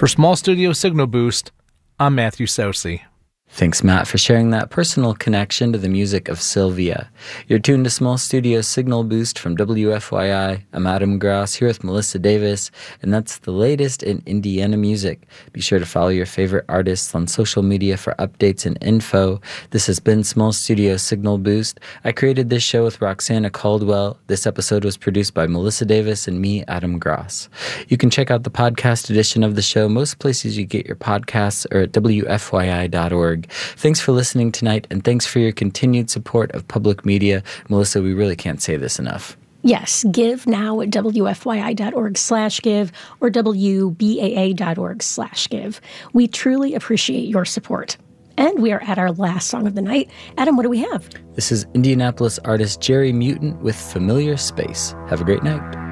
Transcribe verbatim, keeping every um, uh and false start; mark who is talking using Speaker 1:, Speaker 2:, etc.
Speaker 1: For Small Studio Signal Boost, I'm Matthew Saucy.
Speaker 2: Thanks, Matt, for sharing that personal connection to the music of Sylvia. You're tuned to Small Studio Signal Boost from W F Y I. I'm Adam Gross here with Melissa Davis, and that's the latest in Indiana music. Be sure to follow your favorite artists on social media for updates and info. This has been Small Studio Signal Boost. I created this show with Roxana Caldwell. This episode was produced by Melissa Davis and me, Adam Gross. You can check out the podcast edition of the show most places you get your podcasts or at W F Y I dot org. Thanks for listening tonight, and thanks for your continued support of public media. Melissa, we really can't say this enough.
Speaker 3: Yes, give now at W F Y I dot org slash give or W B A A dot org slash give. We truly appreciate your support. And we are at our last song of the night. Adam, what do we have?
Speaker 2: This is Indianapolis artist Jerry Mutant with Familiar Space. Have a great night.